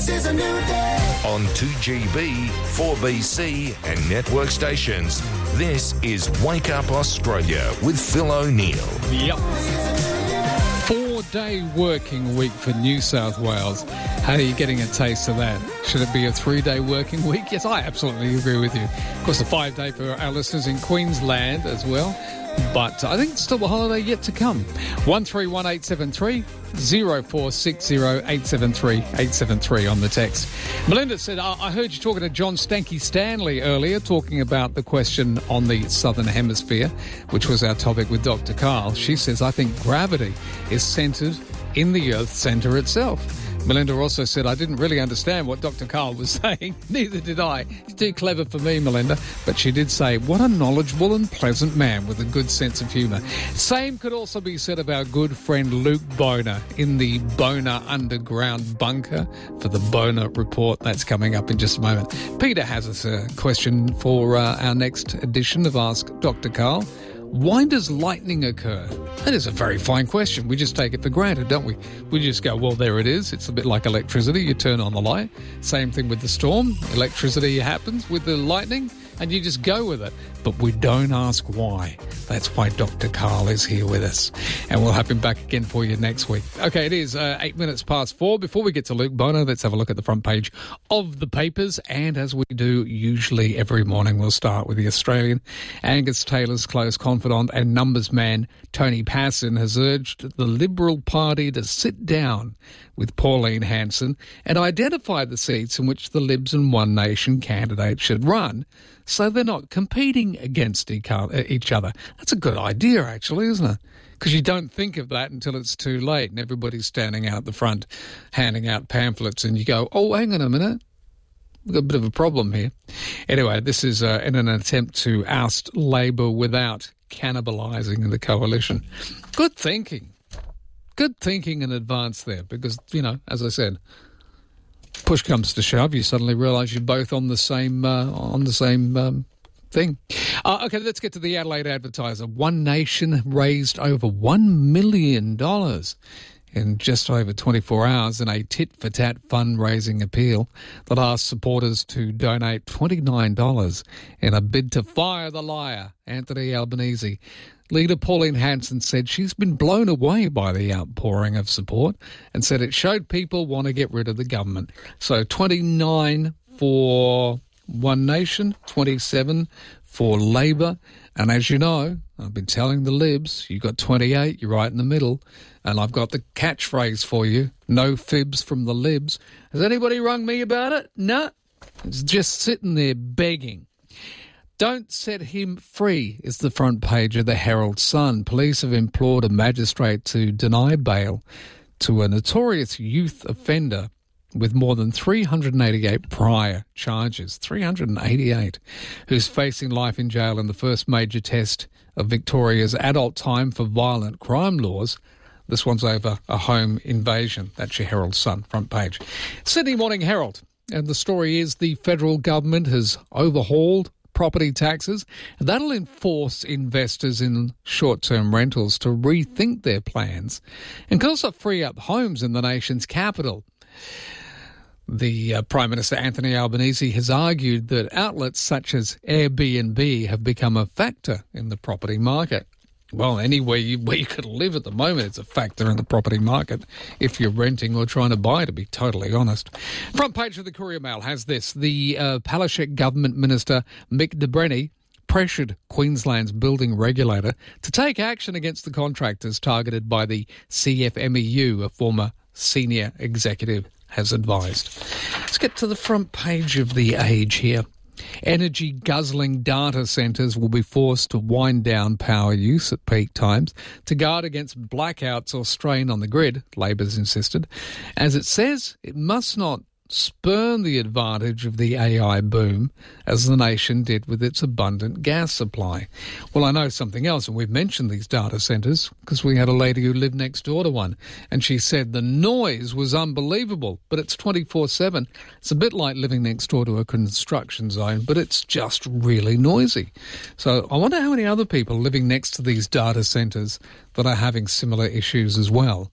This is a new day. On 2GB, 4BC and network stations, this is Wake Up Australia with Phil O'Neill. Yep. 4-day working week for New South Wales. How are you getting a taste of that? Should it be a 3-day working week? Yes, I absolutely agree with you. Of course, a 5-day for our listeners in Queensland as well. But I think it's still a holiday yet to come. 131873 0460 873 873 on the text. Melinda said, I heard you talking to John Stanky Stanley earlier, talking about the question on the Southern Hemisphere, which was our topic with Dr. Carl. She says, I think gravity is centred in the Earth's centre itself. Melinda also said, I didn't really understand what Dr. Carl was saying. Neither did I. He's too clever for me, Melinda. But she did say, what a knowledgeable and pleasant man with a good sense of humour. Same could also be said of our good friend Luke Boner in the Boner Underground Bunker for the Boner Report. That's coming up in just a moment. Peter has a question for our next edition of Ask Dr. Carl. Why does lightning occur? That is a very fine question. We just take it for granted, don't we? We just go, well, there it is. It's a bit like electricity. You turn on the light. Same thing with the storm. Electricity happens with the lightning, and you just go with it. But we don't ask why. That's why Dr. Carl is here with us. And we'll have him back again for you next week. Okay, it is 8 minutes past 4. Before we get to Luke Boner, let's have a look at the front page of the papers. And as we do usually every morning, we'll start with the Australian. Angus Taylor's close confidant and numbers man, Tony Passon, has urged the Liberal Party to sit down with Pauline Hanson and identify the seats in which the Libs and One Nation candidates should run, so they're not competing against each other. That's a good idea, actually, isn't it? Because you don't think of that until it's too late and everybody's standing out the front handing out pamphlets and you go, oh, hang on a minute, we've got a bit of a problem here. Anyway, this is in an attempt to oust Labor without cannibalising the coalition. Good thinking. Good thinking in advance there because, you know, as I said, push comes to shove, you suddenly realise you're both on the same thing. Okay, let's get to the Adelaide Advertiser. One Nation raised over $1 million in just over 24 hours in a tit-for-tat fundraising appeal that asked supporters to donate $29 in a bid to fire the liar, Anthony Albanese. Leader Pauline Hanson said she's been blown away by the outpouring of support and said it showed people want to get rid of the government. So 29 for One Nation, 27 for Labor. And as you know, I've been telling the Libs, you got 28, you're right in the middle. And I've got the catchphrase for you, no fibs from the Libs. Has anybody rung me about it? No. It's just sitting there begging. Don't set him free is the front page of the Herald Sun. Police have implored a magistrate to deny bail to a notorious youth offender with more than 388 prior charges, 388, who's facing life in jail in the first major test of Victoria's adult time for violent crime laws. This one's over a home invasion. That's your Herald Sun front page. Sydney Morning Herald. And the story is the federal government has overhauled property taxes. That'll enforce investors in short-term rentals to rethink their plans and could also free up homes in the nation's capital. The Prime Minister Anthony Albanese has argued that outlets such as Airbnb have become a factor in the property market. Well, anywhere where you could live at the moment, it's a factor in the property market if you're renting or trying to buy, to be totally honest. Front page of the Courier Mail has this. The Palaszczuk Government Minister Mick de Brenny pressured Queensland's building regulator to take action against the contractors targeted by the CFMEU, a former senior executive has advised. Let's get to the front page of The Age here. Energy-guzzling data centres will be forced to wind down power use at peak times to guard against blackouts or strain on the grid, Labor's insisted. As it says, it must not spurn the advantage of the AI boom as the nation did with its abundant gas supply. Well, I know something else, and we've mentioned these data centres because we had a lady who lived next door to one, and she said the noise was unbelievable, but it's 24/7. It's a bit like living next door to a construction zone, but it's just really noisy. So I wonder how many other people living next to these data centres that are having similar issues as well.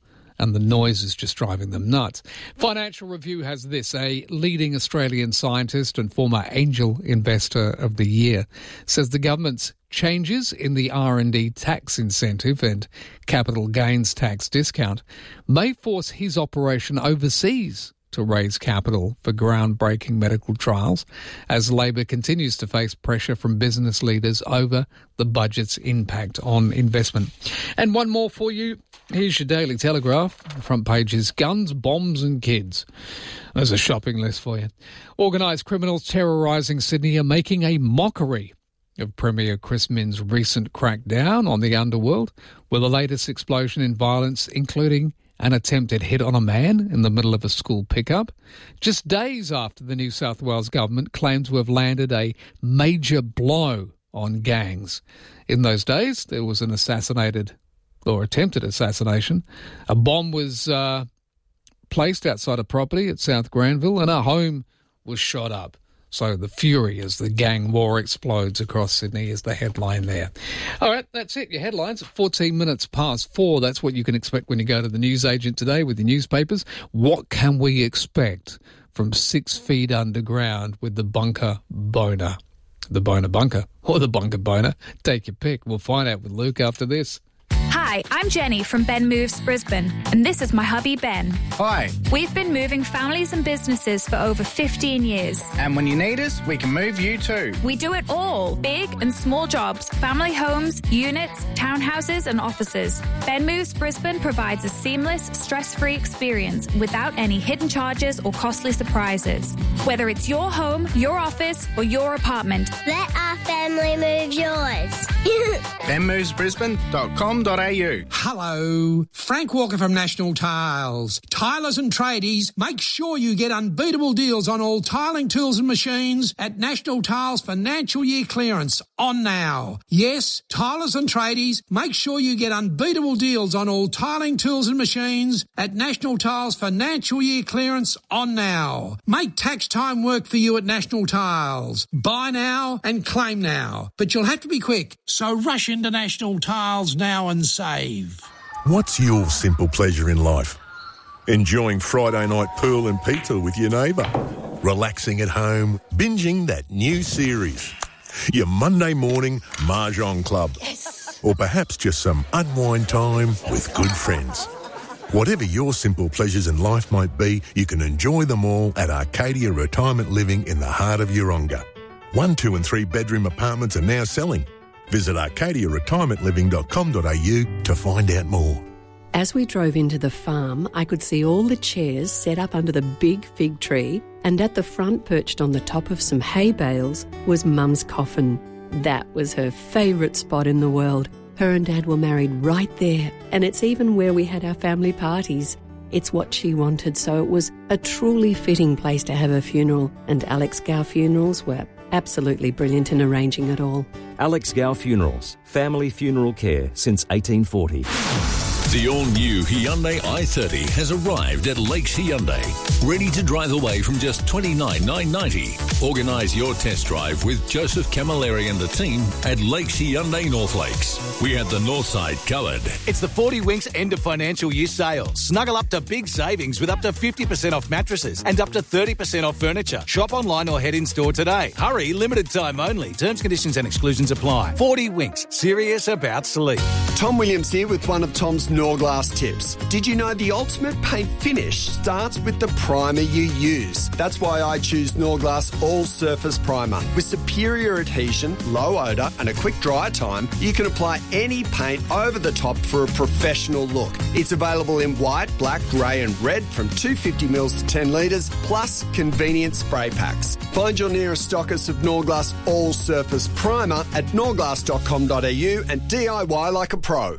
and the noise is just driving them nuts. Financial Review has this. A leading Australian scientist and former angel investor of the year says the government's changes in the R&D tax incentive and capital gains tax discount may force his operation overseas to raise capital for groundbreaking medical trials as Labor continues to face pressure from business leaders over the budget's impact on investment. And one more for you. Here's your Daily Telegraph. The front page is guns, bombs and kids. There's a shopping list for you. Organised criminals terrorising Sydney are making a mockery of Premier Chris Minns' recent crackdown on the underworld, with the latest explosion in violence, including an attempted hit on a man in the middle of a school pickup, just days after the New South Wales government claimed to have landed a major blow on gangs. In those days, there was an assassinated or attempted assassination. A bomb was placed outside a property at South Granville and a home was shot up. So the fury as the gang war explodes across Sydney is the headline there. All right, that's it. Your headlines at 14 minutes past 4. That's what you can expect when you go to the newsagent today with your newspapers. What can we expect from 6 feet underground with the bunker boner? The boner bunker or the bunker boner? Take your pick. We'll find out with Luke after this. Hi, I'm Jenny from Ben Moves Brisbane, and this is my hubby Ben. Hi. We've been moving families and businesses for over 15 years. And when you need us, we can move you too. We do it all, big and small jobs, family homes, units, townhouses and offices. Ben Moves Brisbane provides a seamless, stress-free experience without any hidden charges or costly surprises. Whether it's your home, your office or your apartment. Let our family move yours. benmovesbrisbane.com.au. Hello, Frank Walker from National Tiles. Tilers and tradies, make sure you get unbeatable deals on all tiling tools and machines at National Tiles financial year clearance on now. Yes, tilers and tradies, make sure you get unbeatable deals on all tiling tools and machines at National Tiles financial year clearance on now. Make tax time work for you at National Tiles. Buy now and claim now. But you'll have to be quick, so rush into National Tiles now and save. What's your simple pleasure in life? Enjoying Friday night pool and pizza with your neighbour? Relaxing at home, binging that new series? Your Monday morning Mahjong Club? Yes. Or perhaps just some unwind time with good friends? Whatever your simple pleasures in life might be, you can enjoy them all at Arcadia Retirement Living in the heart of Yeronga. 1, 2 and 3 bedroom apartments are now selling. Visit arcadiaretirementliving.com.au to find out more. As we drove into the farm, I could see all the chairs set up under the big fig tree, and at the front, perched on the top of some hay bales, was Mum's coffin. That was her favourite spot in the world. Her and Dad were married right there, and it's even where we had our family parties. It's what she wanted, so it was a truly fitting place to have her funeral, and Alex Gow Funerals were absolutely brilliant in arranging it all. Alex Gow Funerals, family funeral care since 1840. The all-new Hyundai i30 has arrived at Lakes Hyundai, ready to drive away from just $29,990. Organise your test drive with Joseph Camilleri and the team at Lakes Hyundai North Lakes. We have the north side covered. It's the 40 Winks end of financial year sale. Snuggle up to big savings with up to 50% off mattresses and up to 30% off furniture. Shop online or head in store today. Hurry, limited time only. Terms, conditions and exclusions apply. 40 Winks, serious about sleep. Tom Williams here with one of Tom's Norglass tips. Did you know the ultimate paint finish starts with the primer you use? That's why I choose Norglass All Surface Primer. With superior adhesion, low odour and a quick dry time, you can apply any paint over the top for a professional look. It's available in white, black, grey and red from 250ml to 10 litres, plus convenient spray packs. Find your nearest stockist of Norglass All Surface Primer at norglass.com.au and DIY like a pro.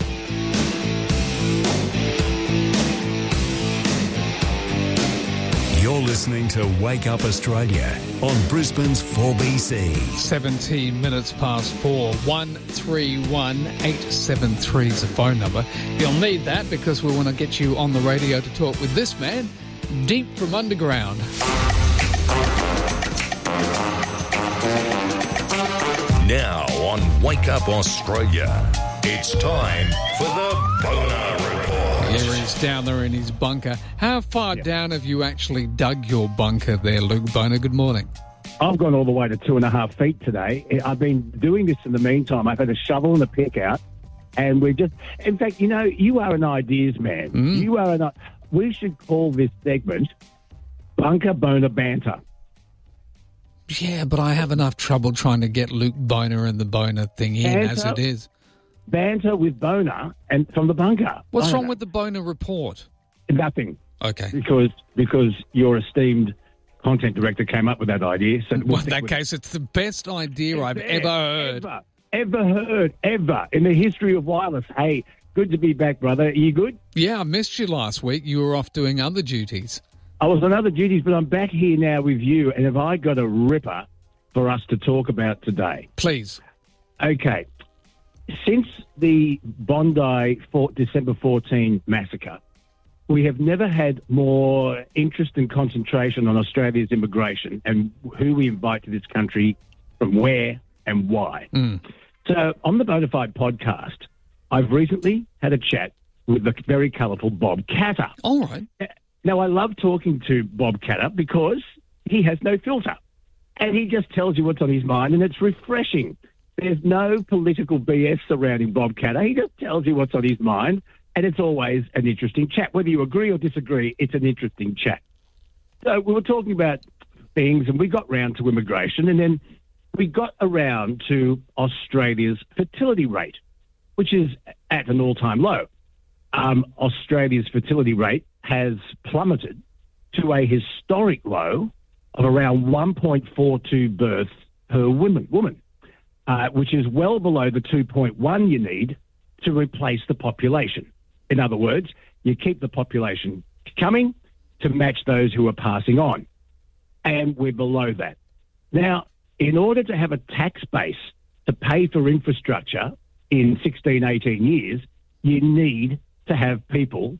You're listening to Wake Up Australia on Brisbane's 4BC. 17 minutes past 4. 131 873 is the phone number. You'll need that because we want to get you on the radio to talk with this man, deep from underground. Now on Wake Up Australia, it's time for the Boner Report. Here he's down there in his bunker. How far down have you actually dug your bunker there, Luke Boner? Good morning. I've gone all the way to 2.5 feet today. I've been doing this in the meantime. I've had a shovel and a pick out, and we're just... In fact, you know, you are an ideas man. You are we should call this segment Bunker Boner Banter. Yeah, but I have enough trouble trying to get Luke Boner and the Boner thing in as it is. Banter with Boner and from the bunker. What's wrong with the Boner report? Nothing. Okay. Because your esteemed content director came up with that idea. So well, in that case, it's the best idea I've ever heard. Ever in the history of wireless. Hey, good to be back, brother. Are you good? Yeah, I missed you last week. You were off doing other duties. I was on other duties, but I'm back here now with you, and have I got a ripper for us to talk about today? Please. Okay. Since the Bondi December 14 massacre, we have never had more interest and concentration on Australia's immigration and who we invite to this country, from where and why. So on the Bonafide podcast, I've recently had a chat with the very colourful Bob Catter. All right. Now, I love talking to Bob Catter because he has no filter and he just tells you what's on his mind, and it's refreshing. There's no political BS surrounding Bob Catter. He just tells you what's on his mind, and it's always an interesting chat. Whether you agree or disagree, it's an interesting chat. So we were talking about things, and we got round to immigration, and then we got around to Australia's fertility rate, which is at an all-time low. Australia's fertility rate has plummeted to a historic low of around 1.42 births per woman, which is well below the 2.1 you need to replace the population. In other words, you keep the population coming to match those who are passing on. And we're below that. Now, in order to have a tax base to pay for infrastructure in 16, 18 years, you need to have people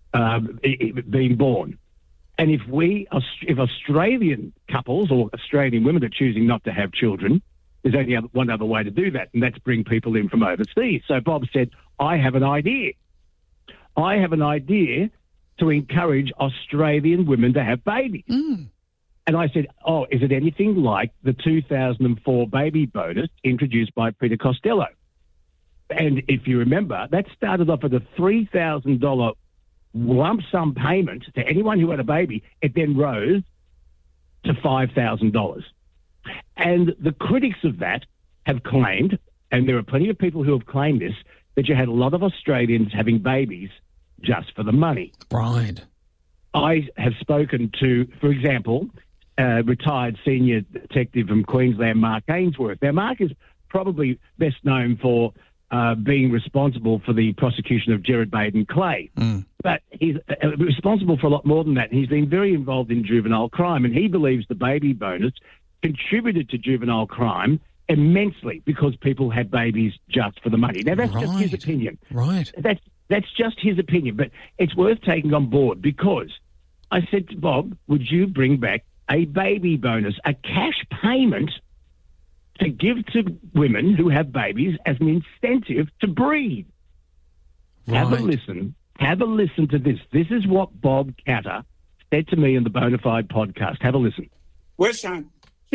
being born. And if Australian couples or Australian women are choosing not to have children, there's only one other way to do that, and that's bring people in from overseas. So Bob said, I have an idea. I have an idea to encourage Australian women to have babies. And I said, is it anything like the 2004 baby bonus introduced by Peter Costello? And if you remember, that started off at a $3,000 lump sum payment to anyone who had a baby. It then rose to $5,000. And the critics of that have claimed, and there are plenty of people who have claimed this, that you had a lot of Australians having babies just for the money. Right. I have spoken to, for example, retired senior detective from Queensland, Mark Ainsworth. Now, Mark is probably best known for being responsible for the prosecution of Gerard Baden-Clay. But he's responsible for a lot more than that. He's been very involved in juvenile crime, and he believes the baby bonus contributed to juvenile crime immensely because people had babies just for the money. Now, that's just his opinion. Right. That's just his opinion, but it's worth taking on board because I said to Bob, would you bring back a baby bonus, a cash payment to give to women who have babies as an incentive to breed? Right. Have a listen to this. This is what Bob Catter said to me in the Bonafide podcast. Have a listen. We're saying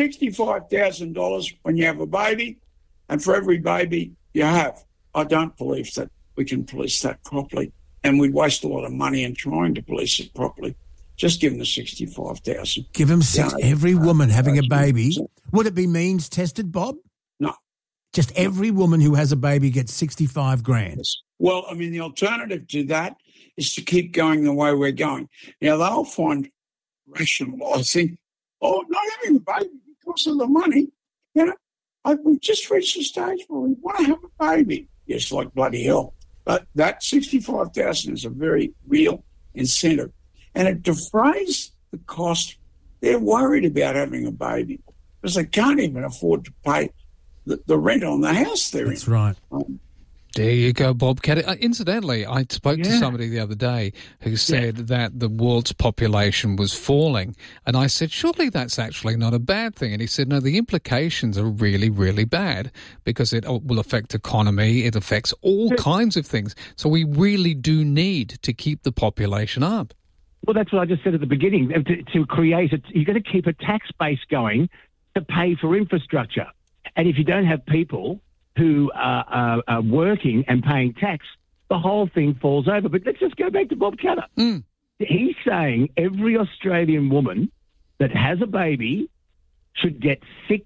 $65,000 when you have a baby, and for every baby you have. I don't believe that we can police that properly, and we'd waste a lot of money in trying to police it properly. Just give them the $65,000. Give them every woman having a baby. Would it be means tested, Bob? No. Just every woman who has a baby gets $65,000. Yes. Well, I mean, the alternative to that is to keep going the way we're going. Now, they'll find rationalising, not having a baby because of the money. You know, we've just reached a stage where we want to have a baby. Yes, like bloody hell. But that $65,000 is a very real incentive. And it defrays the cost. They're worried about having a baby because they can't even afford to pay the rent on the house they're in. That's right. There you go, Bob Catter. Incidentally, I spoke to somebody the other day who said that the world's population was falling. And I said, surely that's actually not a bad thing. And he said, no, the implications are really, really bad because it will affect economy. It affects all kinds of things. So we really do need to keep the population up. Well, that's what I just said at the beginning. To create it, you've got to keep a tax base going to pay for infrastructure. And if you don't have people who are working and paying tax, the whole thing falls over. But let's just go back to Bob Catter. He's saying every Australian woman that has a baby should get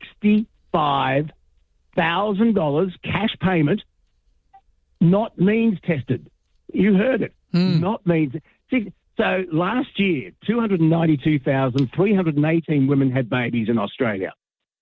$65,000 cash payment, not means tested. You heard it. Not means. So last year, 292,318 women had babies in Australia.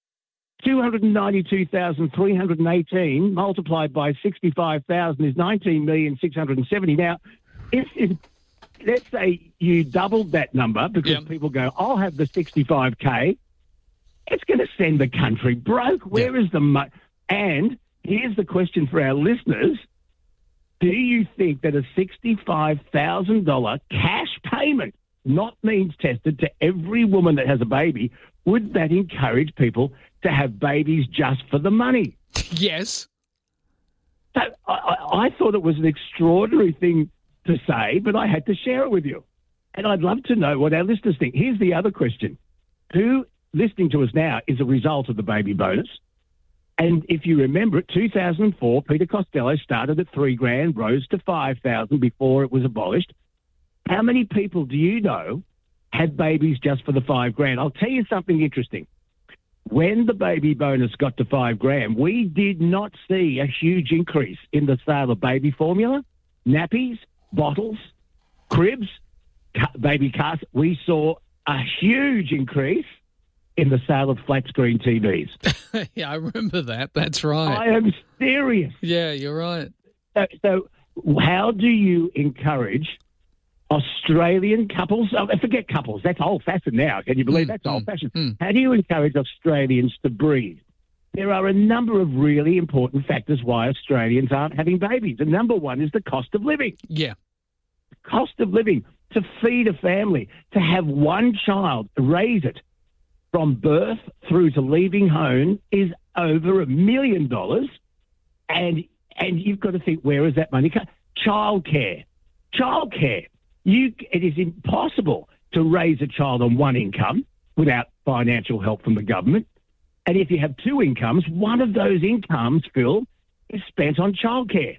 292,318 multiplied by 65,000 is 19,670,000. Now, let's say you doubled that number because people go, I'll have the 65K. It's going to send the country broke. Where is the money? And here's the question for our listeners. Do you think that a $65,000 cash payment, not means tested, to every woman that has a baby, would that encourage people to have babies just for the money? Yes. So I thought it was an extraordinary thing to say, but I had to share it with you. And I'd love to know what our listeners think. Here's the other question. Who listening to us now is a result of the baby bonus? And if you remember it, 2004, Peter Costello started at $3,000, rose to $5,000 before it was abolished. How many people do you know had babies just for the $5,000? I'll tell you something interesting. When the baby bonus got to $5,000, we did not see a huge increase in the sale of baby formula, nappies, bottles, cribs, baby carts. We saw a huge increase in the sale of flat screen TVs. Yeah, I remember that. That's right. I am serious. Yeah, you're right. So how do you encourage Australian couples? Oh, forget couples. That's old-fashioned now. Can you believe that's old-fashioned? How do you encourage Australians to breed? There are a number of really important factors why Australians aren't having babies. And number one is the cost of living. Yeah. Cost of living. To feed a family, to have one child, raise it from birth through to leaving home is over $1 million. And you've got to think, where is that money? Childcare. It is impossible to raise a child on one income without financial help from the government. And if you have two incomes, one of those incomes, Phil, is spent on childcare.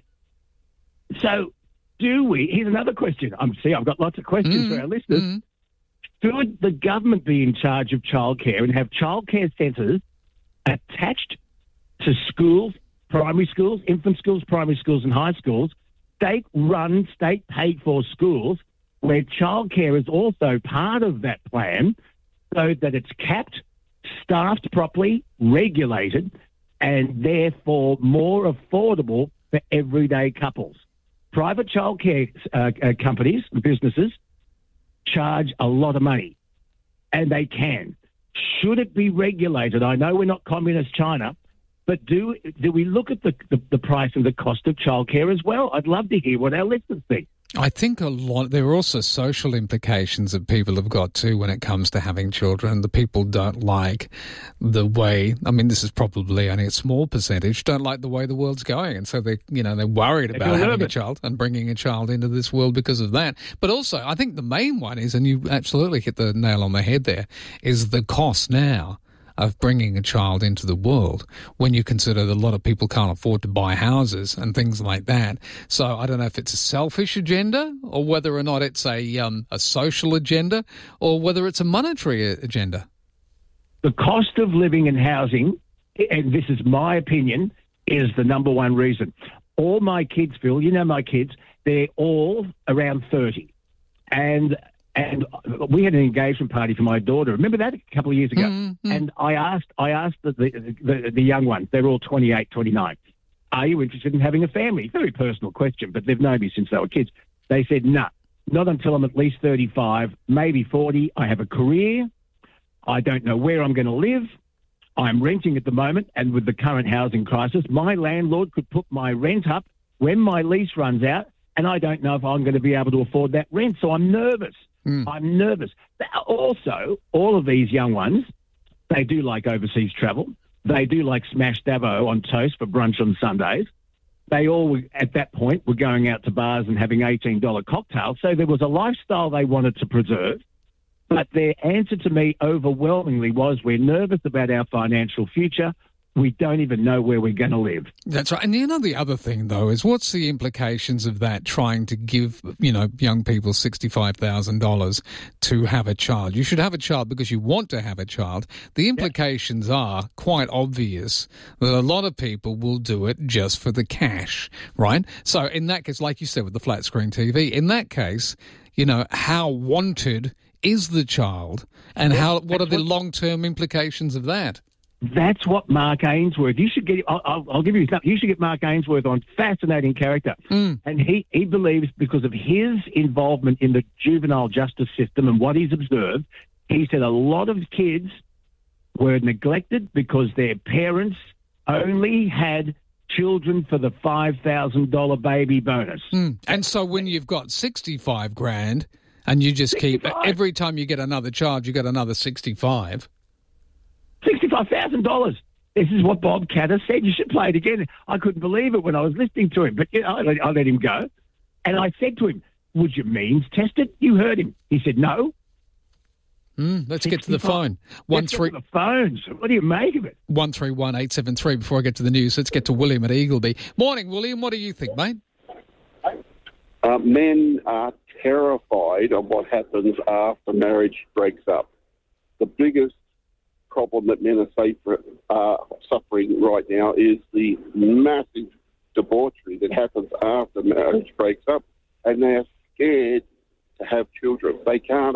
So here's another question. I've got lots of questions for our listeners. Should the government be in charge of childcare and have childcare centres attached to schools, primary schools, infant schools, primary schools and high schools, state-run, state-paid-for schools where childcare is also part of that plan so that it's capped, staffed properly, regulated, and therefore more affordable for everyday couples? Private childcare companies, businesses, charge a lot of money, and they can. Should it be regulated? I know we're not communist China, but do we look at the price and the cost of childcare as well? I'd love to hear what our listeners think. I think there are also social implications that people have got too when it comes to having children. The people don't like the way, this is probably only a small percentage, don't like the way the world's going. And so they're worried about having a child and bringing a child into this world because of that. But also, I think the main one is, and you absolutely hit the nail on the head there, is the cost now of bringing a child into the world when you consider that a lot of people can't afford to buy houses and things like that. So I don't know if it's a selfish agenda or whether or not it's a social agenda or whether it's a monetary agenda. The cost of living and housing, and this is my opinion, is the number one reason. All my kids, Phil, my kids, they're all around 30. And we had an engagement party for my daughter. Remember that a couple of years ago? And I asked the young ones, they're all 28, 29, are you interested in having a family? Very personal question, but they've known me since they were kids. They said, nah, not until I'm at least 35, maybe 40. I have a career. I don't know where I'm going to live. I'm renting at the moment, and with the current housing crisis, my landlord could put my rent up when my lease runs out, and I don't know if I'm going to be able to afford that rent. So I'm nervous. I'm nervous. Also, all of these young ones, they do like overseas travel. They do like smashed Davo on toast for brunch on Sundays. They all, at that point, were going out to bars and having $18 cocktails. So there was a lifestyle they wanted to preserve. But their answer to me overwhelmingly was, we're nervous about our financial future. We don't even know where we're going to live. That's right. And the other thing, though, is what's the implications of that, trying to give, young people $65,000 to have a child? You should have a child because you want to have a child. The implications are quite obvious that a lot of people will do it just for the cash, right? So in that case, like you said with the flat screen TV, in that case, how wanted is the child, and what are the long-term implications of that? That's what Mark Ainsworth. You should get. I'll give you something. You should get Mark Ainsworth on. Fascinating character, and he believes, because of his involvement in the juvenile justice system and what he's observed, he said a lot of kids were neglected because their parents only had children for the $5,000 baby bonus. And so when you've got $65,000 and you just keep every time you get another child, you get another $65,000. $65,000. This is what Bob Catter said. You should play it again. I couldn't believe it when I was listening to him, but I let him go. And I said to him, would your means test it? You heard him. He said, no. Let's get to the phone. Let's get to the phones. What do you make of it? 131873. Before I get to the news, let's get to William at Eagleby. Morning, William. What do you think, mate? Men are terrified of what happens after marriage breaks up. The biggest problem that men are suffering right now is the massive debauchery that happens after marriage breaks up, and they're scared to have children. They can't.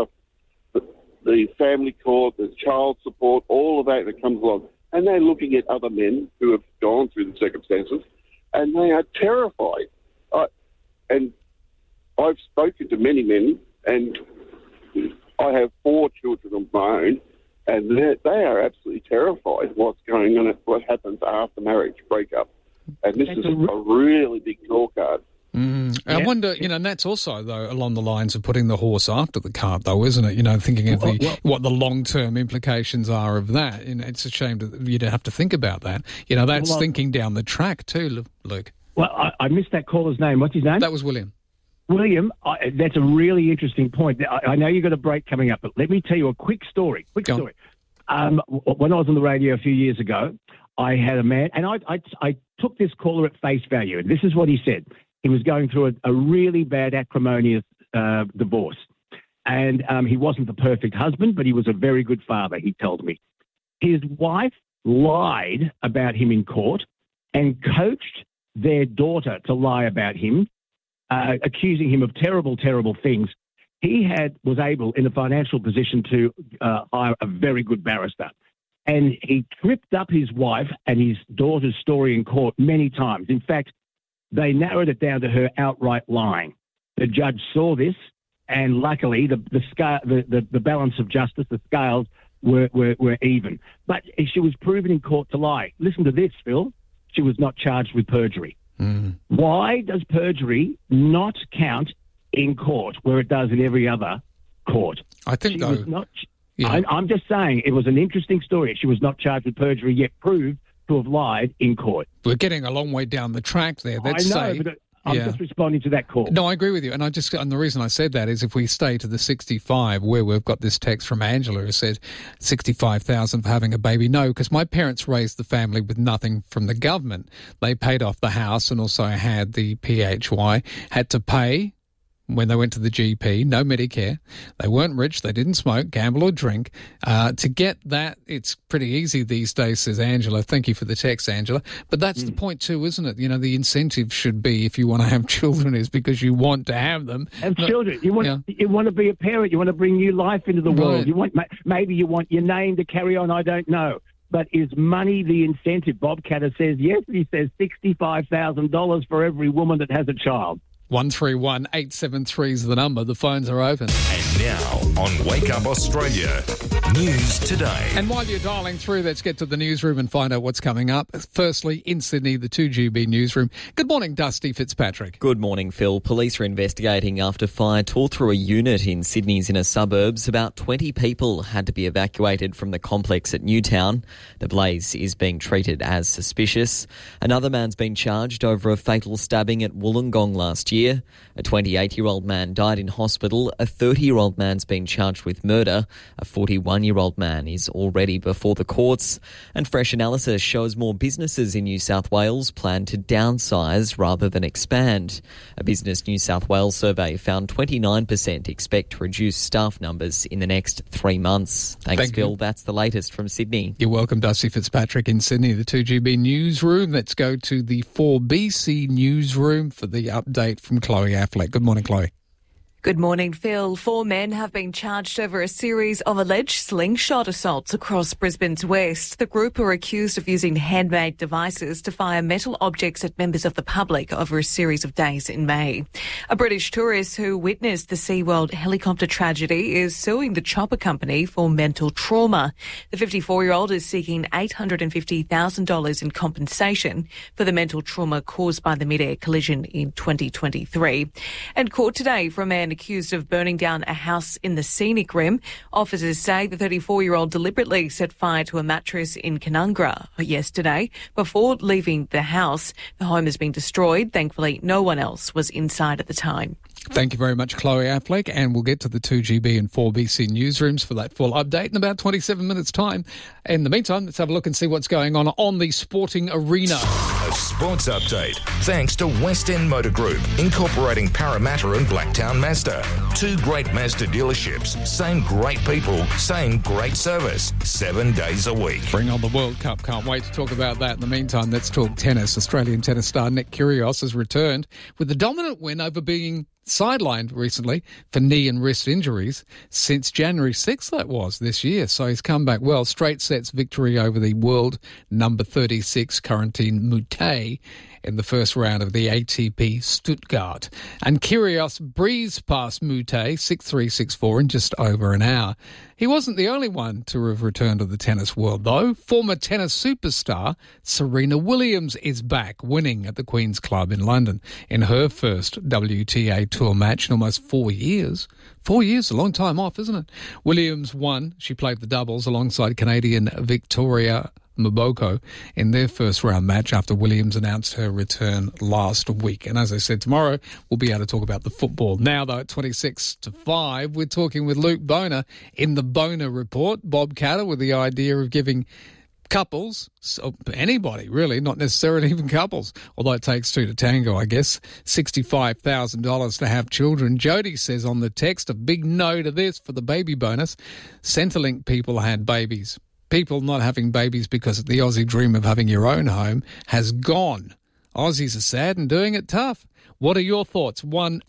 The family court, the child support, all of that comes along, and they're looking at other men who have gone through the circumstances, and they are terrified. And I've spoken to many men, and I have 4 children of my own. And they are absolutely terrified of what's going on, what happens after marriage breakup. And this is a really big draw card. I wonder, and that's also, though, along the lines of putting the horse after the cart, though, isn't it? Thinking of what the long-term implications are of that. It's a shame that you'd have to think about that. That's thinking down the track too, Luke. Well, I missed that caller's name. What's his name? That was William. William, that's a really interesting point. I know you've got a break coming up, but let me tell you a quick story. When I was on the radio a few years ago, I had a man, and I took this caller at face value, and this is what he said. He was going through a really bad acrimonious divorce, and he wasn't the perfect husband, but he was a very good father, he told me. His wife lied about him in court and coached their daughter to lie about him, accusing him of terrible, terrible things. He was able, in a financial position, to hire a very good barrister. And he tripped up his wife and his daughter's story in court many times. In fact, they narrowed it down to her outright lying. The judge saw this, and luckily the balance of justice, the scales, were even. But she was proven in court to lie. Listen to this, Phil. She was not charged with perjury. Why does perjury not count in court where it does in every other court? I think, I'm just saying it was an interesting story. She was not charged with perjury, yet proved to have lied in court. We're getting a long way down the track there. But I'm just responding to that call. No, I agree with you. And the reason I said that is if we stay to the 65, where we've got this text from Angela who said $65,000 for having a baby. No, because my parents raised the family with nothing from the government. They paid off the house and also had the PHY, had to pay when they went to the GP, no Medicare. They weren't rich, they didn't smoke, gamble or drink. To get that, it's pretty easy these days, says Angela. Thank you for the text, Angela. But that's the point too, isn't it? The incentive should be, if you want to have children, is because you want to have them. Have children. You want to be a parent. You want to bring new life into the world. Maybe you want your name to carry on, I don't know. But is money the incentive? Bob Catter says yes. He says $65,000 for every woman that has a child. 131 873 is the number. The phones are open. And now on Wake Up Australia, News Today. And while you're dialing through, let's get to the newsroom and find out what's coming up. Firstly, in Sydney, the 2GB newsroom. Good morning, Dusty Fitzpatrick. Good morning, Phil. Police are investigating after fire tore through a unit in Sydney's inner suburbs. About 20 people had to be evacuated from the complex at Newtown. The blaze is being treated as suspicious. Another man's been charged over a fatal stabbing at Wollongong last year. A 28-year-old man died in hospital. A 30-year-old man's been charged with murder. A 41-year-old man is already before the courts. And fresh analysis shows more businesses in New South Wales plan to downsize rather than expand. A Business New South Wales survey found 29% expect to reduce staff numbers in the next 3 months. Thanks, Phil. That's the latest from Sydney. You're welcome, Dusty Fitzpatrick in Sydney, the 2GB newsroom. Let's go to the 4BC newsroom for the update from Chloe Affleck. Good morning, Chloe. Good morning, Phil. 4 men have been charged over a series of alleged slingshot assaults across Brisbane's west. The group are accused of using handmade devices to fire metal objects at members of the public over a series of days in May. A British tourist who witnessed the SeaWorld helicopter tragedy is suing the chopper company for mental trauma. The 54-year-old is seeking $850,000 in compensation for the mental trauma caused by the mid-air collision in 2023. And court today for a man accused of burning down a house in the Scenic Rim. Officers say the 34-year-old deliberately set fire to a mattress in Canungra yesterday before leaving the house. The home has been destroyed. Thankfully, no one else was inside at the time. Thank you very much, Chloe Affleck, and we'll get to the 2GB and 4BC newsrooms for that full update in about 27 minutes' time. In the meantime, let's have a look and see what's going on the sporting arena. A sports update thanks to West End Motor Group, incorporating Parramatta and Blacktown Mazda. 2 great Mazda dealerships, same great people, same great service, 7 days a week. Bring on the World Cup. Can't wait to talk about that. In the meantime, let's talk tennis. Australian tennis star Nick Kyrgios has returned with the dominant win over being sidelined recently for knee and wrist injuries since January 6th, that was, this year. So he's come back well. Straight sets victory over the world number 36, Corentin Moutet, in the first round of the ATP Stuttgart. And Kyrgios breezed past Moutet 6-3, 6-4 in just over an hour. He wasn't the only one to have returned to the tennis world, though. Former tennis superstar Serena Williams is back, winning at the Queen's Club in London in her first WTA Tour match in almost 4 years. 4 years, a long time off, isn't it? Williams won. She played the doubles alongside Canadian Victoria Mboko in their first round match after Williams announced her return last week. And as I said, tomorrow we'll be able to talk about the football. Now, though, at 5:26, we're talking with Luke Boner in the Boner Report. Bob Catter with the idea of giving couples, so anybody really, not necessarily even couples, although it takes 2 to tango, I guess, $65,000 to have children. Jody says on the text, a big no to this for the baby bonus. Centrelink people had babies. People not having babies because the Aussie dream of having your own home has gone. Aussies are sad and doing it tough. What are your thoughts?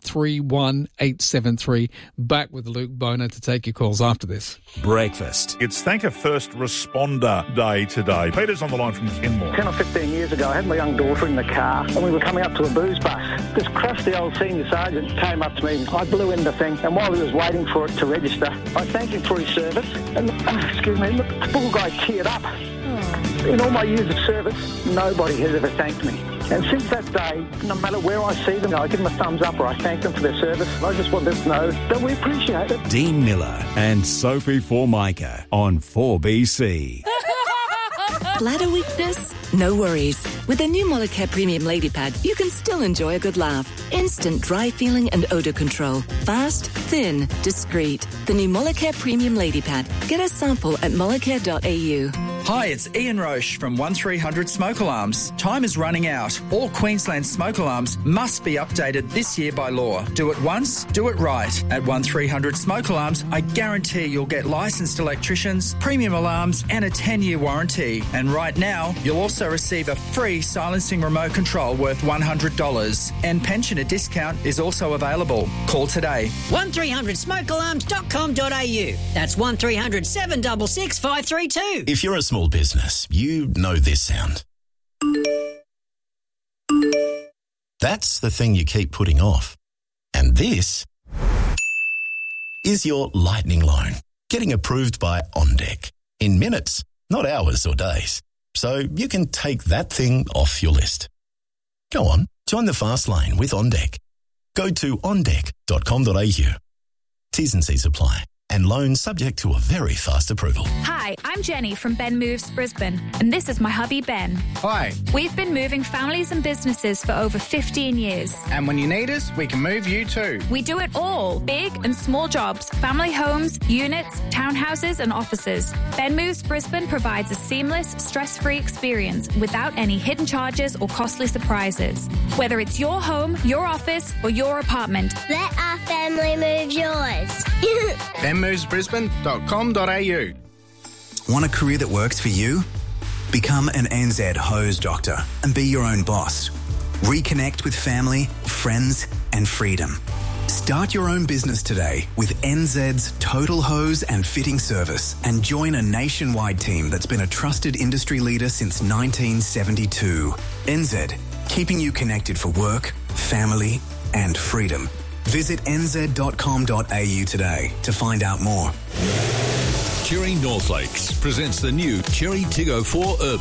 131873. Back with Luke Boner to take your calls after this. Breakfast. It's Thank a First Responder Day today. Peter's on the line from Kenmore. 10 or 15 years ago, I had my young daughter in the car and we were coming up to a booze bus. This crusty old senior sergeant came up to me. I blew in the thing, and while he was waiting for it to register, I thanked him for his service. And, look, the poor guy teared up. In all my years of service, nobody has ever thanked me. And since that day, no matter where I see them, I give them a thumbs up or I thank them for their service. I just want them to know that we appreciate it. Dean Miller and Sophie Formica on 4BC. Bladder weakness? No worries. With the new Molicare Premium Lady Pad, you can still enjoy a good laugh. Instant dry feeling and odour control. Fast, thin, discreet. The new Molicare Premium Lady Pad. Get a sample at molicare.au. Hi, it's Ian Roche from 1300 Smoke Alarms. Time is running out. All Queensland smoke alarms must be updated this year by law. Do it once, do it right. At 1300 Smoke Alarms, I guarantee you'll get licensed electricians, premium alarms and a 10-year warranty. And right now, you'll also receive a free silencing remote control worth $100. And pensioner discount is also available. Call today. 1300smokealarms.com.au. That's 1300 766 532. If you're a small business, you know this sound. That's the thing you keep putting off. And this is your lightning loan, getting approved by OnDeck in minutes, not hours or days. So you can take that thing off your list. Go on, join the fast lane with OnDeck. Go to ondeck.com.au. T's and C's apply. And loans subject to a very fast approval. Hi, I'm Jenny from Ben Moves Brisbane, and this is my hubby Ben. Hi. We've been moving families and businesses for over 15 years. And when you need us, we can move you too. We do it all, big and small jobs, family homes, units, townhouses and offices. Ben Moves Brisbane provides a seamless, stress-free experience without any hidden charges or costly surprises. Whether it's your home, your office or your apartment. Let our family move yours. benmovesbrisbane.com.au. Want a career that works for you? Become an NZ hose doctor and be your own boss. Reconnect with family, friends and freedom. Start your own business today with NZ's Total Hose and Fitting Service and join a nationwide team that's been a trusted industry leader since 1972. NZ, keeping you connected for work, family and freedom. Visit nz.com.au today to find out more. Cherry North Lakes presents the new Cherry Tiggo 4 Urban.